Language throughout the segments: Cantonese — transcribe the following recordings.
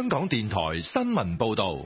香港電台新聞報道。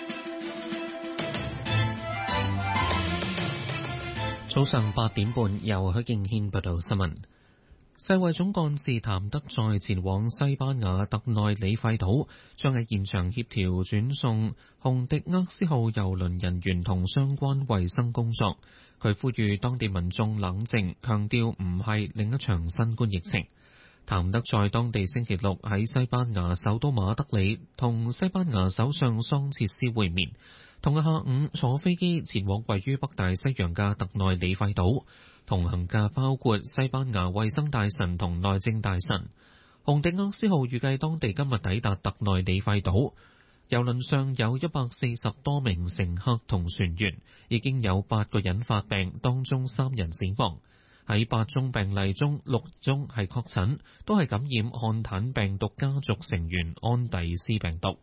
早上8點半，由許敬軒報道新聞。世衛總幹事譚德塞前往西班牙特內里費島，將喺現場協調轉送洪迪厄斯號郵輪人員同相關衛生工作。佢呼籲當地民眾冷靜，強調唔係另一場新冠疫情。譚德塞當地星期六喺西班牙首都馬德里同西班牙首相桑切斯會面，同日下午坐飛機前往位於北大西洋嘅特內里費島，同行嘅包括西班牙衛生大臣同內政大臣。洪迪厄斯號預計當地今日抵達特內里費島，郵輪上有140多名乘客同船員，已經有8個人發病，當中3人死亡。喺8宗病例中，6宗係確診，都係感染漢坦病毒家族成員安第斯病毒。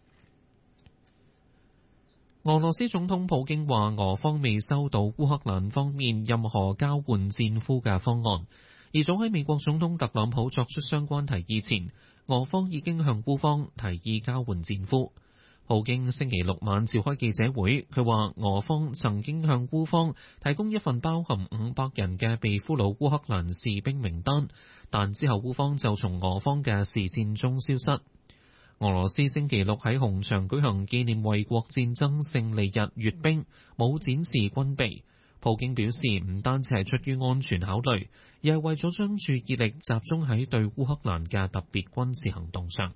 俄羅斯總統普京話，俄方未收到烏克蘭方面任何交換戰俘嘅方案，而早喺美國總統特朗普作出相關提議前，俄方已經向烏方提議交換戰俘。普京星期六晚召開記者會，佢話俄方曾經向烏方提供一份包含500人嘅被俘虜烏克蘭士兵名單，但之後烏方就從俄方嘅視線中消失。俄羅斯星期六喺紅場舉行紀念衛國戰爭勝利日閱兵，冇展示軍備。普京表示，唔單止係出於安全考慮，而係為咗將注意力集中喺對烏克蘭嘅特別軍事行動上。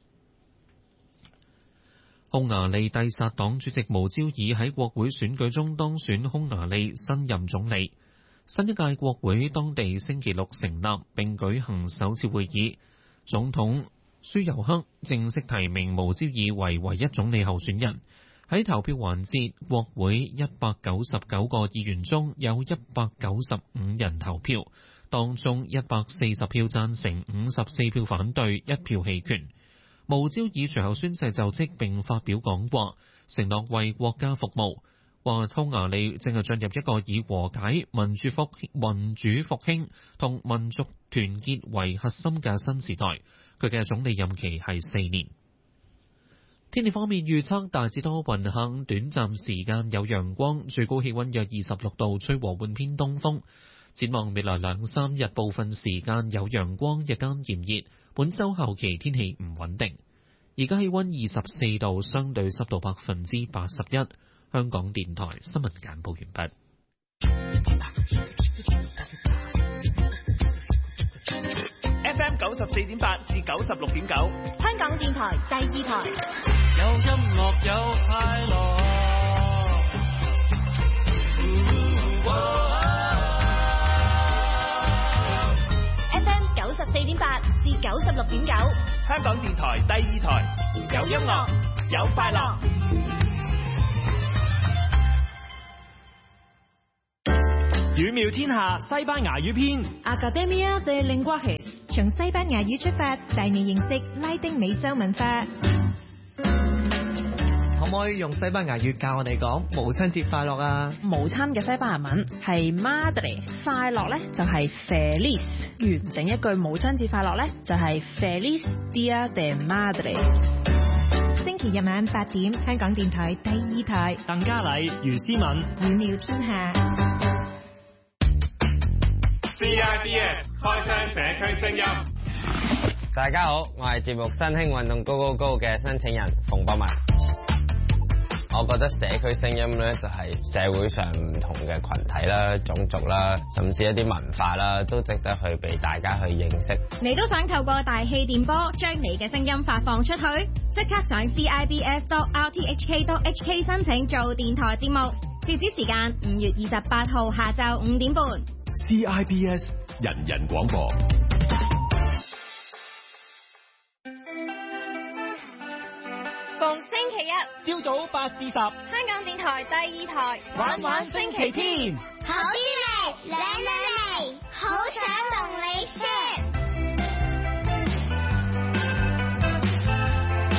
匈牙利蒂薩黨主席無焦爾喺國會選舉中當選匈牙利新任總理。新一屆國會當地星期六成立並舉行首次會議，總統舒尤克正式提名無焦爾為唯一總理候選人。喺投票環節，國會199個議員中有195人投票，當中140票贊成，54票反對，1票棄權。無焦爾隨後宣誓就職並發表講話，承諾為國家服務，話匈牙利正係進入一個以和解、民主復興同民族團結為核心嘅新時代。佢嘅總理任期係4年。天氣方面預測大致多雲，下午短暫時間有陽光，最高氣溫約26度，吹和緩偏東風。展望未來2-3日，部分時間有陽光，日間炎熱。本週後期天氣唔穩定。而家氣溫24度，相對濕度81%。香港電台新聞簡報完畢。 FM 94.8至96.9， 香港電台第2台。 有音樂有快樂。 FM 94.8至96.9， 香港電台第2台。有音樂，有快樂。語妙天下西班牙語篇 Academia de Lenguajes， 從西班牙語出發，帶你認識拉丁美洲文化。 可唔可以用西班牙語教我哋講母親節快樂啊？ 母親嘅西班牙文係 Madre， 快樂咧就係 Feliz， 完整一句母親節快樂咧就係 Feliz Dia de Madre。星期日晚8點，香港電台第2台。 鄧嘉麗、余思敏， 語妙天下。 CIBS 開箱社區聲音。 大家好，我係節目新興運動高高高嘅申請人馮博文。我覺得社區聲音咧就係社會上唔同嘅群體啦、種族啦，甚至一啲文化啦，都值得去俾大家去認識。 你都想透過大氣電波將你嘅聲音發放出去？即刻上 CIBS.RTHK.HK 申請做電台節目，截止時間5月28號下晝5點半。 CIBS 人人廣播。 逢星期一朝早8至10， 香港電台第2台玩玩星期天。 好啲嚟，靚靚嚟，好想同你 share。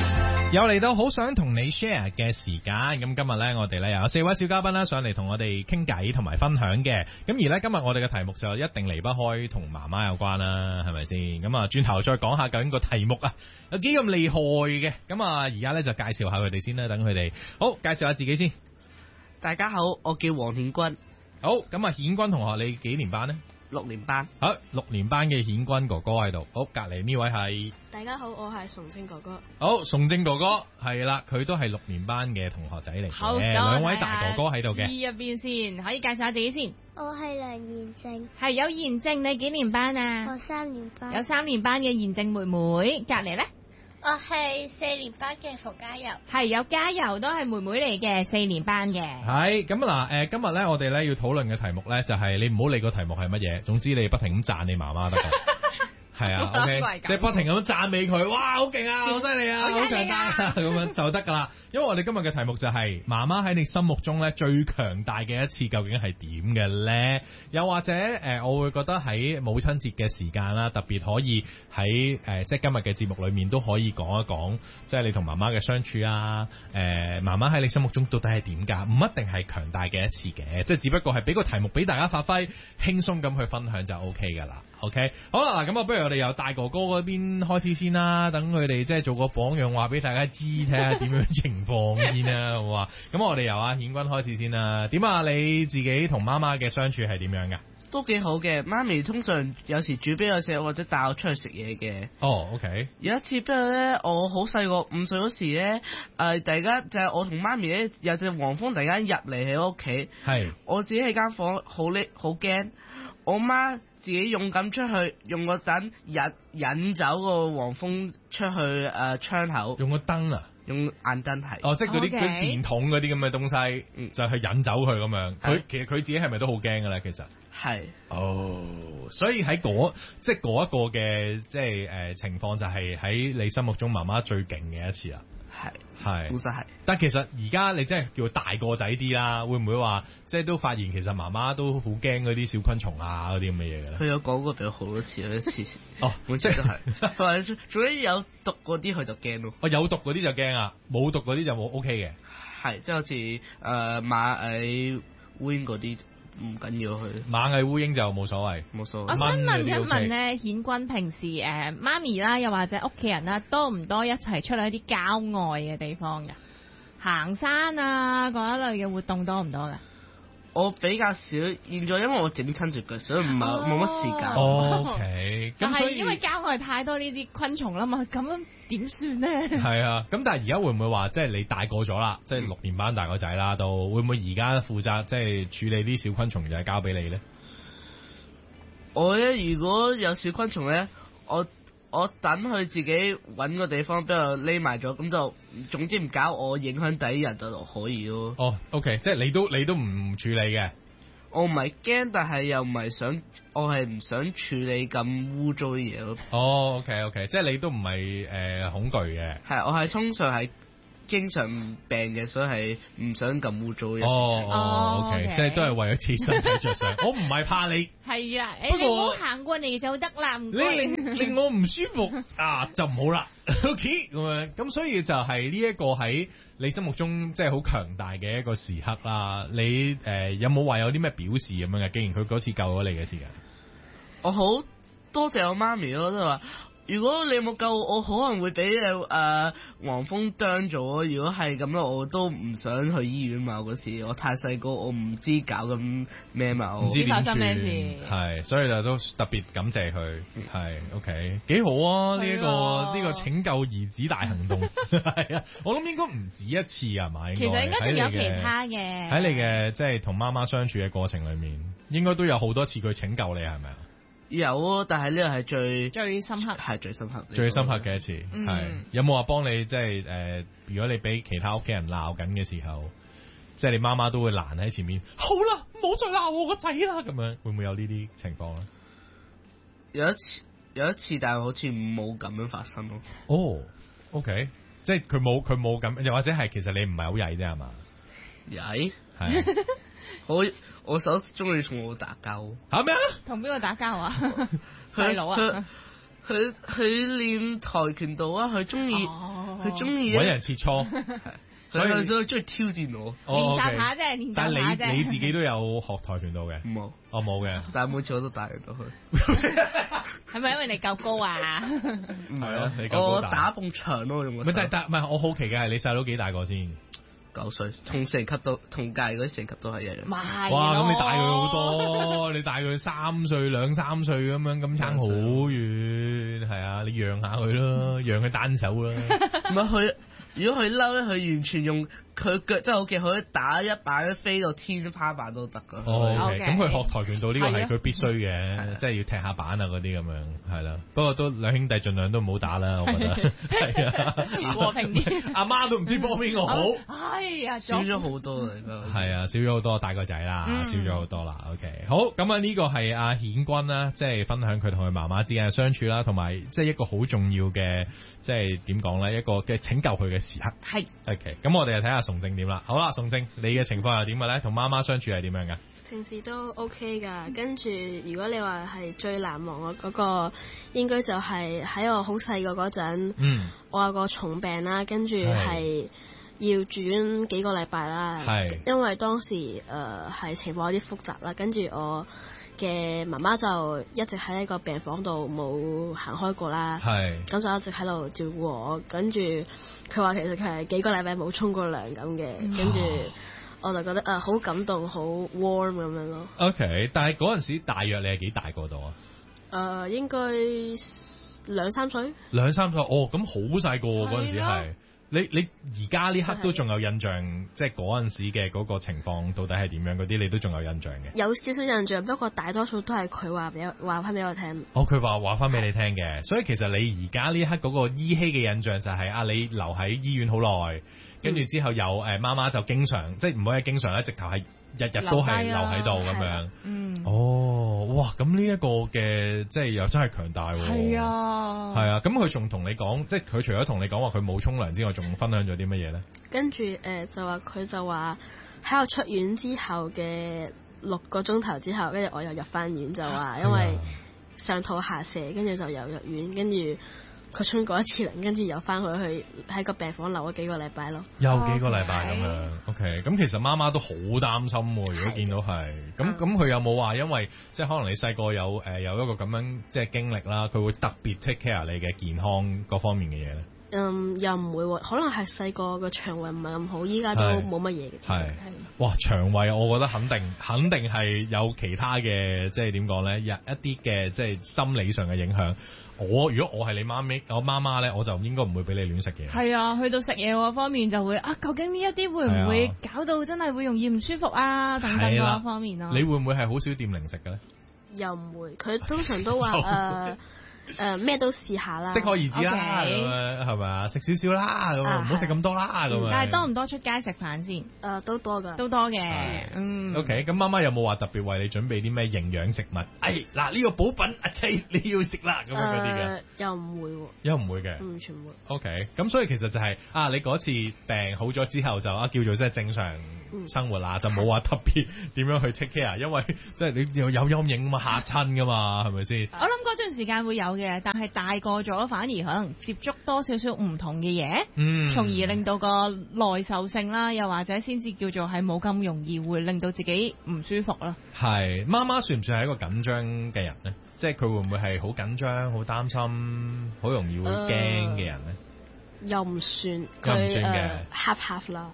又嚟到好想同你 share 嘅時間，咁今日呢，我哋呢又有4位小嘉賓啦上嚟同我哋傾偈同埋分享嘅，咁而呢，今日我哋嘅題目就一定離不開同媽媽有關啦，係咪先？咁啊轉頭再講下究竟個題目啊有幾咁厲害嘅，咁啊而家呢，就介紹下佢哋先啦，等佢哋好介紹下自己先。 大家好，我叫黃顯君。 好，咁啊顯君同學你幾年班呢？6年班。好，6年班嘅顯君哥哥喺度。好，隔籬呢位係。 大家好，我係崇正哥哥。 好，崇正哥哥係啦，佢都係6年班嘅同學仔嚟嘅。 好， 兩位大哥哥喺度嘅。 入邊先，可以介紹下自己先。 我係梁賢正。 係有賢正，你幾年班啊？ 我3年班。 有3年班嘅賢正妹妹，隔籬咧？ 我係4年班嘅馮嘉柔， 係有嘉柔都係妹妹嚟嘅，4年班嘅。 係咁嗱，今日咧我哋咧要討論嘅題目咧就係你唔好理個題目係乜嘢，總之你不停咁讚你媽媽得㗎。係啊 ，OK， 即係不停咁讚美佢，哇，好勁啊，好犀利啊，好強大啊，咁樣就得噶啦。因為我哋今日嘅題目就係媽媽喺你心目中咧最強大嘅一次究竟係點嘅咧？又或者我會覺得喺母親節嘅時間啦，特別可以喺即係今日嘅節目裏面都可以講一講，即係你同媽媽嘅相處啊。媽媽喺你心目中到底係點㗎？唔一定係強大嘅一次嘅，即係只不過係俾個題目俾大家發揮，輕鬆咁去分享就 OK 㗎啦。OK， 好啦，嗱咁啊，不如我哋由大哥哥嗰邊開始先啦，等佢哋即係做個榜樣，話俾大家知，睇下點樣情況先啦，好嘛？咁我哋由阿顯君開始先啦。點啊？你自己同媽媽嘅相處係點樣㗎？ 都幾好嘅，媽咪通常有時煮俾我食，或者帶我出去食嘢嘅。 哦 ，OK。有一次，不過咧，我好細個5歲嗰時咧，突然間就係我同媽咪咧有隻黃蜂突然間入嚟喺屋企，係我自己喺間房好驚，我媽自己勇敢出去，用個燈引走個黃蜂出去窗口。用個燈啊？用眼燈係。哦，即係嗰啲電筒嗰啲咁嘅東西，就係引走佢咁樣。其實佢自己係咪都好驚㗎咧？其實係。哦，所以喺即係嗰一個嘅即係情況，就係喺你心目中媽媽最勁嘅一次啦。係，本身係。但其實而家你真係叫大個仔啲啦，會唔會話即係都發現其實媽媽都好驚嗰啲小昆蟲啊嗰啲咁嘅嘢嘅咧？佢有講過俾我好多次，一次。哦，本身就係。或者總之有毒嗰啲佢就驚咯。哦，有毒嗰啲就驚啊，冇毒嗰啲就冇 OK 嘅。係，即係好似螞蟻、烏蠅嗰啲。唔緊要去螞蟻烏蠅就冇所謂，冇所謂。我想問一問咧，顯君平時媽咪啦，又或者屋企人啦，多唔多一齊出去一啲郊外嘅地方㗎？行山啊嗰一類嘅活動多唔多㗎？我比較少，現在因為我整親隻腳，所以唔係冇乜時間。OK，咁所以因為郊外太多呢啲昆蟲啦嘛，咁樣點算咧？係啊，咁但係而家會唔會話即係你大個咗啦，即係6年班大個仔啦，都會唔會而家負責即係處理啲小昆蟲就係交俾你咧？我咧如果有小昆蟲咧，我等佢自己揾個地方俾我匿埋咗，咁就總之唔搞我影響第一人就可以咯。哦 ，OK， 即係你都唔處理嘅。我唔係驚，但係又唔係想，我係唔想處理咁污糟嘅嘢咯。哦 ，OK， 即係你都唔係恐懼嘅。係，我係通常係經常病嘅，所以係唔想咁污糟嘅事情。哦 ，OK， 即係都係為咗自己身體着想。我唔係怕你。係啊，你唔好行過嚟就得啦。你令我唔舒服啊，就唔好啦。OK， 咁樣咁，所以就係呢一個喺你心目中即係好強大嘅一個時刻啦。你有冇話有啲咩表示咁樣嘅？既然佢嗰次救咗你嘅時間，我好多謝我媽咪咯，都話。如果你冇救我，可能會俾黃蜂啄咗。如果係咁咧，我都唔想去醫院嘛。嗰時我太細個，我唔知搞緊咩嘛，唔知發生咩事。係，所以就都特別感謝佢。係 OK， 幾好啊！呢個拯救兒子大行動係啊，我諗應該唔止一次係嘛？其實應該仲有其他嘅。喺你嘅即係同媽媽相處嘅過程裏面，應該都有好多次佢拯救你係咪啊？有，但係呢個係最深刻，係最深刻嘅一次。係有冇話幫你即係如果你俾其他屋企人鬧緊嘅時候，即係你媽媽都會攔喺前面，好啦，唔好再鬧我個仔啦，咁樣會唔會有呢啲情況咧？有一次，但係好似冇咁樣發生咯。哦 ，OK， 即係佢冇咁，又或者係其實你唔係好曳啫係嘛？曳係。我手中意同我打交，係咩啊？同邊個打交啊？細佬啊？佢練跆拳道啊！佢中意佢中意揾人切磋。 所以中意挑戰我， 練習下啫，練習下啫。 但係你自己都有學跆拳道嘅？ 冇， 我冇嘅。 但係每次我都帶佢到去。 係咪因為你夠高啊？ 唔係咯，你夠高我打埲牆咯，用個手。 但唔係，我好奇嘅係你細佬幾大個先 ？9歲，同成級都同屆嗰啲成級都係一樣。 哇！ 咁你大佢好多，你大佢3歲2、3歲咁樣，咁差好遠。係啊，你讓下佢咯，讓佢單手啦。 唔係佢。如果佢嬲咧，佢完全用佢腳真係好勁，佢打一板飛到天花板都得噶。 咁佢學跆拳道呢個係佢必須嘅，即係要踢下板啊嗰啲咁樣，係啦。不過都兩兄弟盡量都唔好打啦，我覺得係啊， 和平啲。 阿媽都唔知幫邊個好。 係啊， 少咗好多啦， 係啊，少咗好多大個仔啦，少咗好多啦。OK， 好，咁啊呢個係阿顯君啦，即係分享佢同佢媽媽之間嘅相處啦，同埋即係一個好重要嘅，即係點講咧，一個嘅拯救佢嘅時刻。 係 OK， 咁我哋就睇下崇正點啦。好啦，崇正，你嘅情況係點嘅咧？同媽媽相處係點樣噶？ 平時都 OK 噶，跟住如果你話係最難忘我嗰個，應該就係喺我好細個嗰陣，我有個重病啦，跟住係要住院幾個禮拜啦，因為當時係情況有啲複雜啦，跟住我嘅媽媽就一直喺呢個病房度冇行開過啦，咁就一直喺度照顧我，跟住佢話其實佢係幾個禮拜冇沖過涼咁嘅，跟住我就覺得好感動，好 warm 咁樣咯。 OK， 但係嗰陣時大約你係幾大個度啊？ 應該2-3歲。 2-3歲，咁好細個嗰陣時係。你而家呢刻都仲有印象，即係嗰陣時嘅嗰個情況到底係點樣嗰啲，你都仲有印象嘅？ 有少少印象，不過大多數都係佢話翻俾我聽。 佢話翻俾你聽嘅，所以其實你而家呢刻嗰個依稀嘅印象就係你留喺醫院好耐，跟住之後有媽媽就經常，即係唔好係經常咧，直頭係日日都係留喺度咁樣。哇！咁呢一個嘅即係又真係強大喎。係啊，咁佢仲同你講，即係佢除咗同你講話佢冇沖涼之外，仲分享咗啲乜嘢咧？ 跟住佢就話喺我出院之後嘅6個鐘頭之後，跟住我又入翻院，就話因為上吐下瀉，跟住就又入院，跟住佢沖過一次涼，跟住又翻去喺個病房留咗幾個禮拜咯。 有幾個禮拜咁樣。OK， 咁其實媽媽都好擔心喎。如果見到係咁佢有冇話因為即係可能你細個有一個咁樣即係經歷啦，佢會特別 take care 你嘅健康各方面嘅嘢咧？ 又唔會喎，可能係細個個腸胃唔係咁好，依家都冇乜嘢嘅。係哇，腸胃我覺得肯定係有其他嘅，即係點講咧？一啲嘅即係心理上嘅影響。如果我係你我媽媽咧，我就應該唔會俾你亂食嘢。 係啊，去到食嘢嗰方面就會究竟呢一啲會唔會搞到真係會容易唔舒服啊？等等嗰方面咯。 你會唔會係好少掂零食嘅咧？ 又唔會，佢通常都話咩都試下啦， 適可而止啦，咁樣係咪啊？食少少啦，咁唔好食咁多啦，咁樣。 但係多唔多出街食飯先？ 都多㗎， 都多嘅。 OK， 咁媽媽有冇話特別為你準備啲咩營養食物？嗱呢個補品阿妻你要食啦，咁樣嗰啲嘅。 又唔會喎。 又唔會嘅。 完全唔會。 OK， 咁所以其實就係你嗰次病好咗之後就叫做即係正常生活啦，就冇話特別點樣去 take care，因為即係你有陰影嘛，嚇親㗎嘛，係咪先？ 我諗嗰段時間會有嘅，但係大個咗反而可能接觸多少少唔同嘅嘢，從而令到個耐受性啦，又或者先至叫做係冇咁容易會令到自己唔舒服啦。 係媽媽算唔算係一個緊張嘅人呢？即係佢會唔會係好緊張、好擔心、好容易會驚嘅人呢？ 又唔算， 又唔算嘅 half 啦。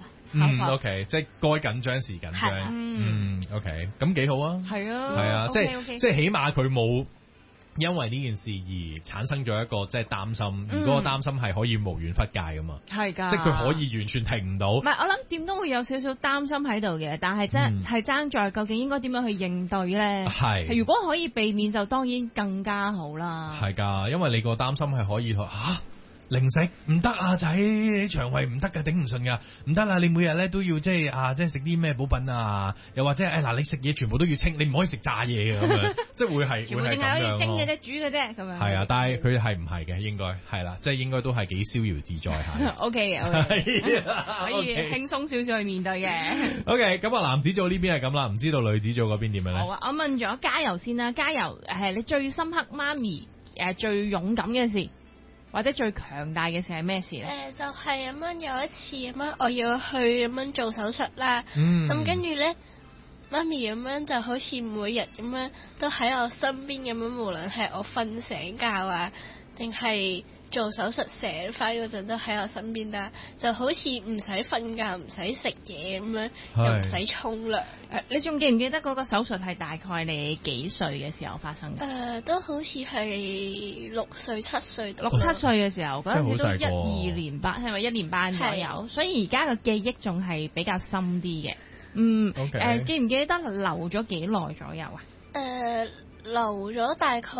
OK， 即係該緊張時緊張。OK， 咁幾好啊。係啊，即係起碼佢冇因為呢件事而產生咗一個即係擔心，而嗰個擔心係可以無遠弗屆噶嘛。係㗎，即係佢可以完全停唔到。唔係， 我諗點都會有少少擔心喺度嘅，但係真係爭在究竟應該點樣去應對咧？係，如果可以避免就當然更加好啦。係㗎， 因為你個擔心係可以零食唔得啊仔，你腸胃唔得㗎，頂唔順㗎，唔得啦！你每日咧都要即係食啲咩補品啊？又或者嗱，你食嘢全部都要清，你唔可以食炸嘢嘅咁樣，即係會係全部淨係可以蒸嘅啫，煮嘅啫咁樣。 係啊，但係佢係唔係嘅？應該係啦，即係應該都係幾逍遙自在下。 OK， 可以輕鬆少少去面對嘅。 OK， 咁男子組呢邊係咁啦，唔知道女子組嗰邊點樣咧？ 好啊，我問咗加油先啦，加油！你最深刻媽咪最勇敢嘅事。 或者最強大嘅事係咩事咧？ 就係咁樣有一次咁樣，我要去咁樣做手術啦。咁跟住咧，媽咪咁樣就好似每日咁樣都喺我身邊咁樣，無論係我瞓醒覺啊，定係做手術醒翻嗰陣都喺我身邊啦，就好似唔使瞓覺，唔使食嘢咁樣，又唔使沖涼。 你仲記唔記得嗰個手術係大概你幾歲嘅時候發生嘅？ 都好似係6歲7歲到。 6、7歲嘅時候，嗰陣時都1、2年班，係咪1年班左右？所以而家個記憶仲係比較深啲嘅。記唔記得留咗幾耐左右啊？ 留咗大概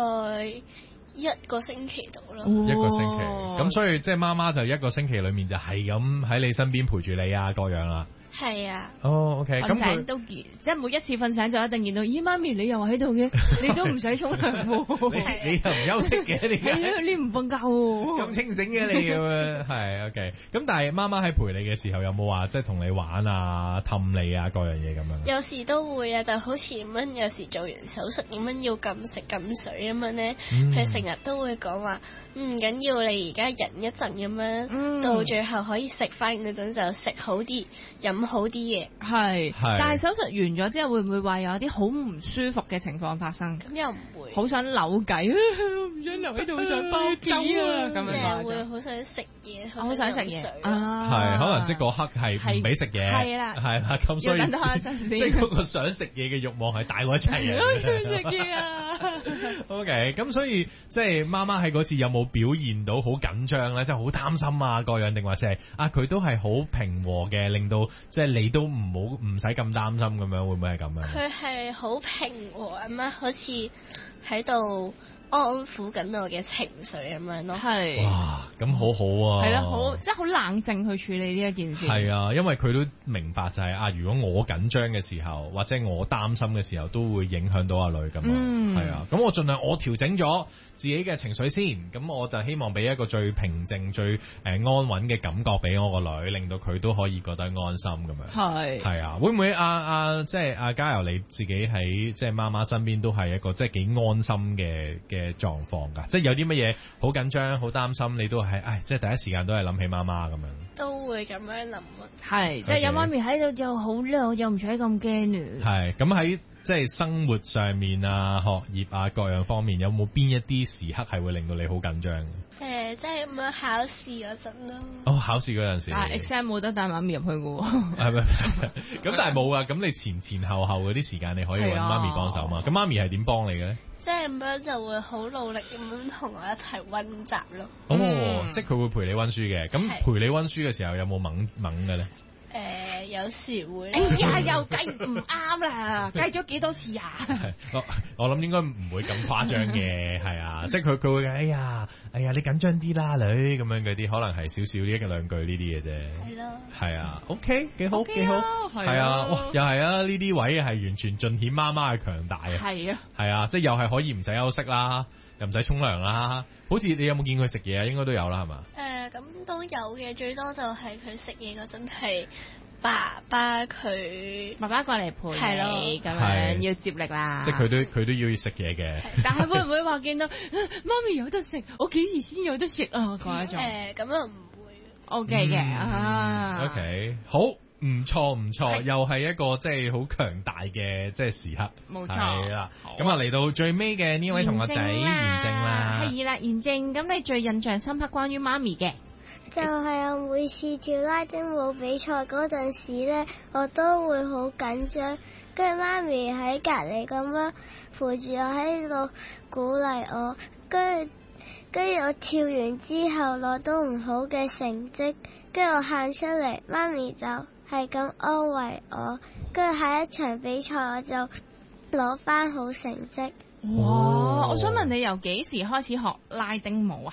1個星期到咯。 1個星期，咁所以即係媽媽就1個星期裏面就係咁喺你身邊陪住你啊，各樣啦。 係啊。 OK。 瞓醒都見，即係每一次瞓醒就一定見到，咦媽咪你又喺度嘅，你都唔使沖涼喎。 你又唔休息嘅，點解？ 你唔瞓覺喎。 咁清醒嘅你咁樣，係 OK。咁但係媽媽喺陪你嘅時候，有冇話即係同你玩啊、氹你啊各樣嘢咁樣？ 有時都會啊，就好似咁樣，有時做完手術咁樣要禁食禁水咁樣咧，佢成日都會講話唔緊要，你而家忍一陣咁樣，到最後可以食翻嗰陣就食好啲，飲好啲嘢。 係，但係手術完咗之後，會唔會話有啲好唔舒服嘅情況發生？ 咁又唔會。 好想扭計，唔想留喺度，想包走啊！咁樣會好想食嘢， 好想食嘢。 係，可能即係嗰刻係唔俾食嘢。 係啦， 咁所以要等多一陣先。 即係嗰個想食嘢嘅慾望係大過一切嘅。 食嘢啊 ！OK，咁所以即係媽媽喺嗰次有冇表現到好緊張咧？即係好擔心啊，各樣定話係佢都係好平和嘅，令到即係你都唔使咁擔心咁樣，會唔會係咁樣？ 佢係好平和咁樣，好似喺度安撫緊我嘅情緒咁樣咯。 係。 哇，咁好好啊。 係啦，好即係好冷靜去處理呢一件事。 係啊，因為佢都明白就係如果我緊張嘅時候，或者我擔心嘅時候，都會影響到阿女咁嘛。係啊，咁我盡量我調整咗自己嘅情緒先，咁我就希望俾一個最平靜、最安穩嘅感覺俾我個女，令到佢都可以覺得安心咁樣。係啊，會唔會即係阿嘉柔你自己喺即係媽媽身邊都係一個即係幾安心嘅狀況㗎？即係有啲乜嘢好緊張、好擔心，你都係即係第一時間都係諗起媽媽咁樣。 都會咁樣諗。 係，即係有媽咪喺度就好啦，又唔使咁驚嘅。 係，咁喺即係生活上面啊、學業啊各樣方面，有冇邊一啲時刻係會令到你好緊張？ 即係咁樣考試嗰陣咯。 考試嗰陣時。 exam 冇得帶媽咪入去嘅喎。 係咪？咁但係冇啊！咁你前後嗰啲時間，你可以揾媽咪幫手嘛？咁媽咪係點幫你嘅咧？ 即係咁樣就會好努力咁樣同我一齊溫習咯。 即係佢會陪你溫書嘅。咁陪你溫書嘅時候有冇猛嘅咧？ 有時會。 哎呀，又計唔啱啦！計咗幾多次啊？ 我諗應該唔會咁誇張嘅，係啊，即係佢會哎呀，你緊張啲啦，女咁樣嗰啲，可能係少少一兩句呢啲嘅啫。係咯。係啊 ，OK， 幾好幾好，係啊，哇，又係啊，呢啲位係完全盡顯媽媽嘅強大啊。係啊。係啊，即係又係可以唔使休息啦，又唔使沖涼啦。好似你有冇見佢食嘢啊？應該都有啦，係嘛？ 咁都有嘅，最多就係佢食嘢嗰陣係爸爸過嚟陪你咁樣要接力啦。 即係佢都要食嘢嘅。 但係會唔會話見到媽咪有得食，我幾時先有得食啊？嗰一種。 咁又唔會。 OK 嘅。 OK， 好。唔錯，又係一個即係好強大嘅即係時刻。 冇錯。 係啦。咁嚟到最尾嘅呢位同學仔妍正啦。 係啦，妍正，咁你最印象深刻關於媽咪嘅？ 就係我每次跳拉丁舞比賽嗰陣時咧，我都會好緊張，跟住媽咪喺隔離咁樣陪住我喺度鼓勵我，跟住我跳完之後攞到唔好嘅成績，跟住我喊出嚟，媽咪就係咁安慰我，跟住下一場比賽我就攞翻好成績。 哇！我想問你由幾時開始學拉丁舞啊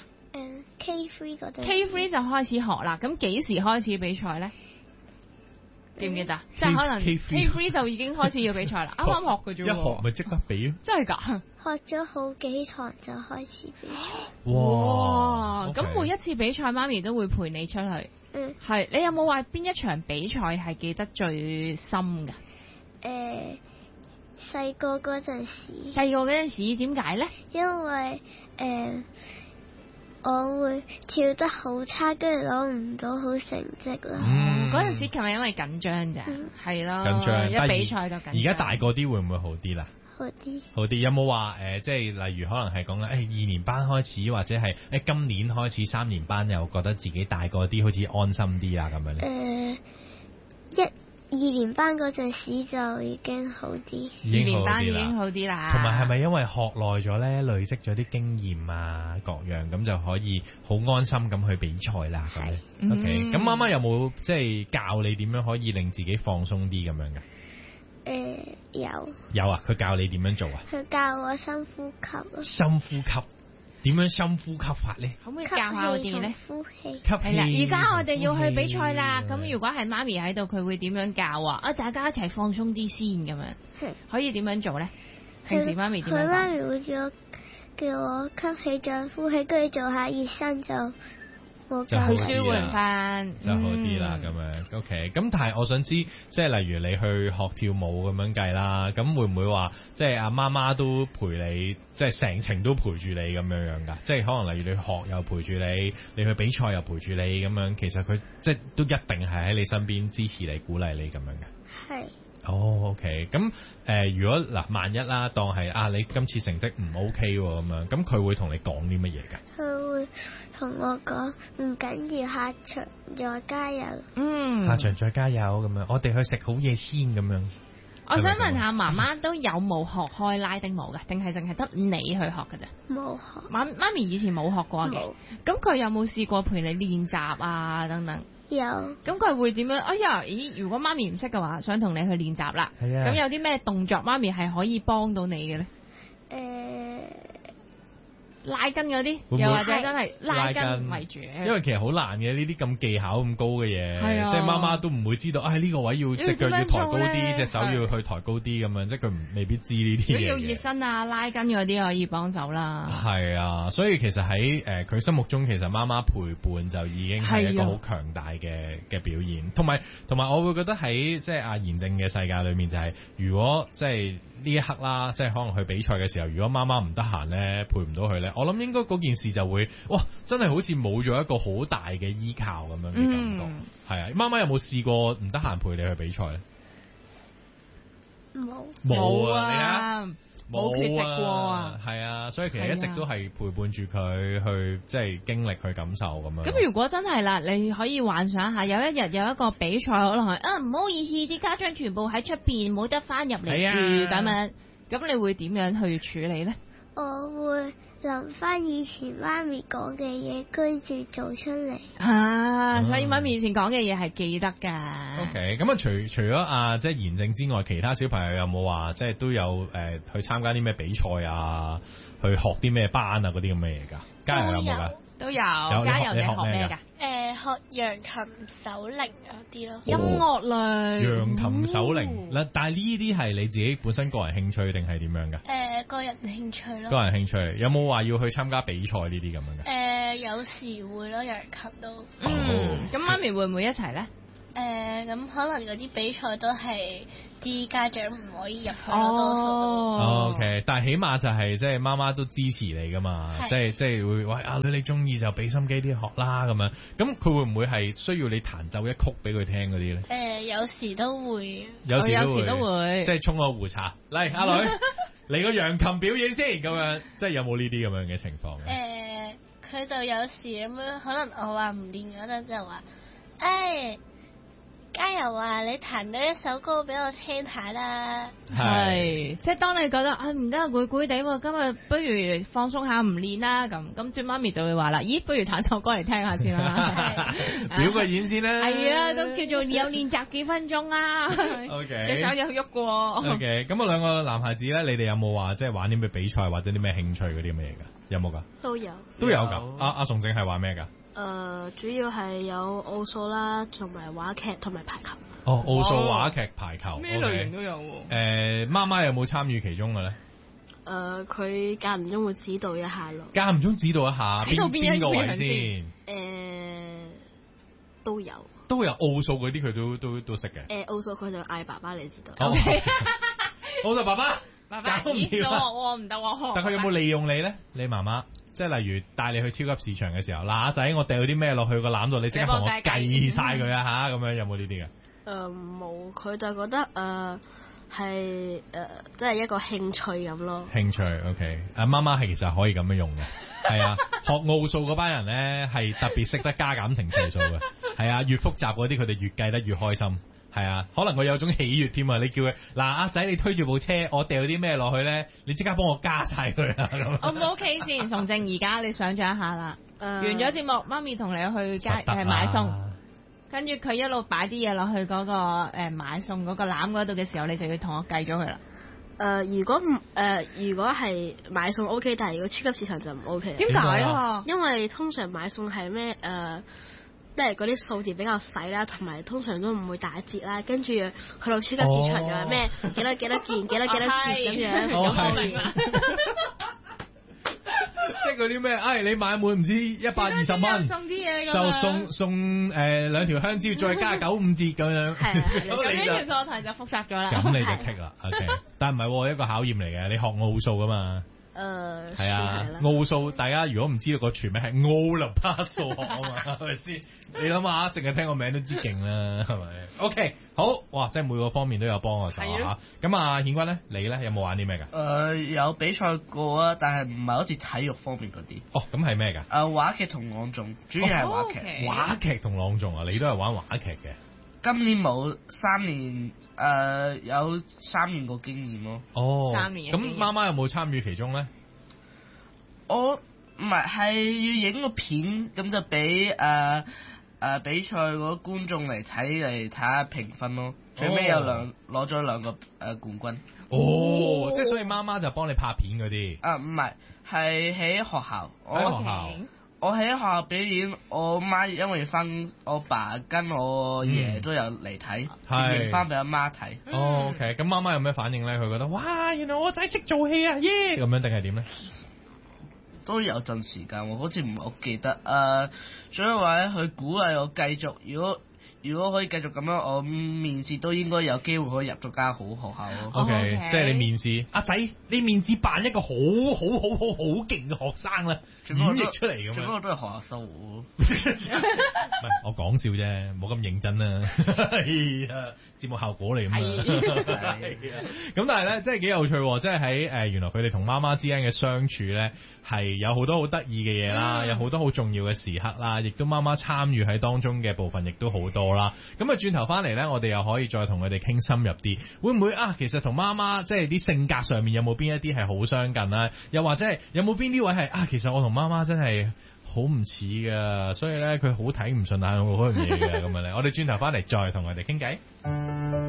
？K3 嗰陣。 K3 就開始學啦，咁幾時開始比賽咧？記唔記得？即係可能 K3 就已經開始要比賽啦，啱啱學嘅啫。 一學咪即刻比咯。 真係㗎？ 學咗好幾堂就開始比賽。 哇！咁每一次比賽，媽咪都會陪你出去。係，你有冇話邊一場比賽係記得最深㗎？ 細個嗰陣時。 細個嗰陣時點解咧？ 因為我會跳得好差，跟住攞唔到好成績啦。 嗰陣時係咪因為緊張咋？係咯， 緊張， 一比賽就緊張。 而家大個啲會唔會好啲啦？ 好啲， 好啲。有冇話即係例如可能係講緊2年班開始，或者係今年開始3年班，又覺得自己大個啲，好似安心啲啊咁樣咧 ？2年班嗰陣時就已經好啲 ，2年班已經好啲啦。 同埋係咪因為學耐咗咧，累積咗啲經驗啊各樣，咁就可以好安心咁去比賽啦咁咧？OK，咁媽媽有冇即係教你點樣可以令自己放鬆啲咁樣嘅？有啊，佢教你點樣做啊？ 佢教我深呼吸。 深呼吸點樣深呼吸法咧？ 可唔可以教下我哋咧？ 呼氣。 係啦，而家我哋要去比賽啦。咁如果係媽咪喺度，佢會點樣教啊？大家一齊放鬆啲先咁樣。可以點樣做咧？平時媽咪點樣講？ 佢媽咪會叫我吸氣再呼氣，跟住做下熱身就去舒緩翻就好啲啦咁樣。OK， 咁但係我想知，即係例如你去學跳舞咁樣計啦，咁會唔會話即係阿媽媽都陪你，即係成程都陪住你咁樣㗎？即係可能例如你學又陪住你，你去比賽又陪住你咁樣，其實佢即係都一定係喺你身邊支持你、鼓勵你咁樣嘅。 係。 OK， 咁如果嗱萬一啦，當係你今次成績唔 OK 喎咁樣，咁佢會同你講啲乜嘢㗎？ 佢會同我講唔緊要，下場再加油。 下場再加油咁樣，我哋去食好嘢先咁樣。 我想問下媽媽都有冇學開拉丁舞㗎？定係淨係得你去學㗎啫？ 冇學。 媽咪以前冇學過嘅，咁佢有冇試過陪你練習啊等等？ 有。 咁佢會點樣？哎呀，如果媽咪唔識嘅話，想同你去練習啦。係啊。咁有啲咩動作媽咪係可以幫到你嘅咧？拉筋嗰啲，又或者真係拉筋為主。 因為其實好難嘅呢啲咁技巧咁高嘅嘢，即係媽媽都唔會知道。呢個位要隻腳要抬高啲，隻手要去抬高啲咁樣，即係佢未必知呢啲嘢。 如果要熱身啊、拉筋嗰啲可以幫手啦。 係啊，所以其實喺佢心目中，其實媽媽陪伴就已經係一個好強大嘅表現。同埋我會覺得喺即係阿妍正嘅世界裏面，就係如果即係呢一刻啦，即係可能去比賽嘅時候，如果媽媽唔得閒咧，陪唔到佢咧，我諗應該嗰件事就會真係好似冇咗一個好大嘅依靠咁樣嘅感覺。係啊，媽媽有冇試過唔得閒陪你去比賽咧？冇啊， 冇缺席過啊。 係啊，所以其實一直都係陪伴住佢去即係經歷去感受咁樣。 咁如果真係啦，你可以幻想一下，有一日有一個比賽，可能係唔好意思，啲家長全部喺出邊，冇得翻入嚟住咁樣，咁你會點樣去處理咧？ 我會諗翻以前媽咪講嘅嘢，跟住做出嚟。 所以媽咪以前講嘅嘢係記得㗎。 OK， 咁啊，除咗即係妍正之外，其他小朋友有冇話即係都有去參加啲咩比賽啊，去學啲咩班啊嗰啲咁嘅嘢㗎？家人有冇㗎？ 都有。家人你學咩㗎？ 學揚琴、手鈴嗰啲咯。 音樂類。 揚琴、手鈴嗱，但係呢啲係你自己本身個人興趣定係點樣㗎？ 個人興趣咯。 個人興趣有冇話要去參加比賽呢啲咁樣嘅？ 有時會咯，揚琴都。 咁媽咪會唔會一齊咧？ 咁可能嗰啲比賽都係啲家長唔可以入去咯，多數都。 OK， 但係起碼就係即係媽媽都支持你噶嘛，即係會喂阿女你中意就俾心機啲學啦咁樣。咁佢會唔會係需要你彈奏一曲俾佢聽嗰啲咧？ 有時都會。 有時都會。 即係沖個壺茶嚟，阿女嚟個揚琴表演先咁樣，即係有冇呢啲咁樣嘅情況嘅？ 佢就有時咁樣，可能我話唔練嗰陣就話，加油啊！你彈到一首歌俾我聽下啦。 係，即係當你覺得唔得，攰攰地喎，今日不如放鬆下唔練啦咁，隻媽咪就會話啦，咦，不如彈首歌嚟聽下先啦。 表個演先啦。 係啊，都叫做有練習幾分鐘啊。 OK。 隻手有喐過。 OK， 咁兩個男孩子咧，你哋有冇話即係玩啲咩比賽或者啲咩興趣嗰啲咁嘅嘢㗎？有冇㗎？ 都有。 都有㗎。阿崇正係玩咩㗎？ 主要係有奧數啦，同埋話劇同埋排球。 奧數、話劇、排球， 咩類型都有喎。 媽媽有冇參與其中嘅咧？ 佢間唔中會指導一下咯。 間唔中指導一下，邊個位先？ 都有。 都有奧數嗰啲，佢都識嘅。 奧數佢就嗌爸爸嚟指導。 奧數爸爸。 搞唔掂喎，唔得喎。 但佢有冇利用你咧？你媽媽？ 即係例如帶你去超級市場嘅時候，嗱阿仔，我掉啲咩落去個籃度，你即刻同我計晒佢啊吓，咁樣有冇呢啲嘅？ 冇，佢就覺得係即係一個興趣咁咯。興趣 OK， 媽媽係其實可以咁樣用嘅，係啊，學奧數嗰班人咧係特別識得加減乘除數嘅，係啊，越複雜嗰啲佢哋越計得越開心。係啊，可能佢有種喜悅添啊！你叫佢嗱阿仔，你推住部車，我掉啲咩落去咧？你即刻幫我加晒佢啊！咁我唔 OK 先，崇正而家你想象一下啦，完咗節目，媽咪同你去買餸，跟住佢一路擺啲嘢落去嗰個買餸嗰個籃嗰度嘅時候，你就要同我計咗佢啦。 如果係買餸 OK， 但係如果超級市場就唔 OK。 點解啊？ 因為通常買餸係咩即係嗰啲數字比較細啦，同埋通常都唔會打折啦。跟住去到超級市場就話咩幾多件幾多件咁樣。 即係嗰啲咩？你買滿唔知120蚊， 送啲嘢就送2條香蕉，再加95折咁樣。 係咁呢條數題就複雜咗啦。 咁你就棘啦。OK， 但係唔係一個考驗嚟嘅，你學奧數噶嘛？係啊，奧數大家如果唔知道個全名係奧林匹數學啊嘛，係咪先？你諗下，淨係聽個名都知勁啦，係咪 ？OK， 好，哇，即係每個方面都有幫我手啊！咁啊，顯君咧，你咧有冇玩啲咩噶？ 有比賽過啊，但係唔係好似體育方面嗰啲。 哦，咁係咩噶？ 話劇同朗誦，主要係話劇。 話劇同朗誦啊，你都係玩話劇嘅？ 今年冇，3年有3年個經驗咯。 哦，3年。咁媽媽有冇參與其中咧？ 我唔係要影個片，咁就俾比賽嗰觀眾嚟睇下評分咯。最尾有攞咗2個冠軍。 哦，即係所以媽媽就幫你拍片嗰啲。 唔係，係喺學校。 喺學校。 我喺學校表演，我媽因為我爸跟我爺都有嚟睇，完翻俾阿媽睇。 哦 ，OK， 咁媽媽有咩反應咧？佢覺得哇，原來我仔識做戲啊，耶！咁樣定係點咧？ 都有陣時間，我好似唔係好記得。所以話咧，佢鼓勵我繼續，如果可以繼續咁樣，我面試都應該有機會可以入咗間好學校咯。 OK， 即係你面試，阿仔，你面試扮一個好勁嘅學生啦，演繹出嚟咁樣。 全部都係學校收我。唔係，我講笑啫，冇咁認真啦。係啊，節目效果嚟嘛。咁但係咧，真係幾有趣，即係喺原來佢哋同媽媽之間嘅相處咧，係有好多好得意嘅嘢啦，有好多好重要嘅時刻啦，亦都媽媽參與喺當中嘅部分，亦都好多啦。咁啊，轉頭翻嚟咧，我哋又可以再同佢哋傾深入啲，會唔會啊？其實同媽媽即係啲性格上面有冇邊一啲係好相近啦？又或者係有冇邊啲位係啊？其實我同媽媽真係好唔似噶，所以咧佢好睇唔順眼嗰樣嘢嘅咁樣咧。我哋轉頭翻嚟再同佢哋傾偈。